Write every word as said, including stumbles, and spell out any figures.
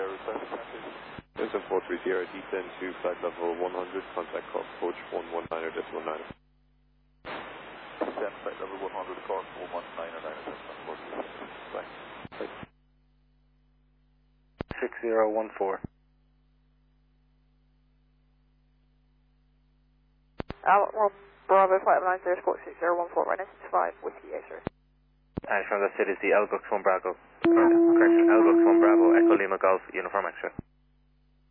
There's a four three zero, descend to flight level one hundred, contact call approach one one nine er decimal nine. Descend flight level one hundred, course one one nine er nine, bye. six zero one four. Albert one Bravo five nine zero squawk six zero one four, right next to five, Whiskey X-ray. And from the city is the L B U X one Bravo. Correction, L B U X one Bravo, Echo Lima Golf, Uniform X-ray.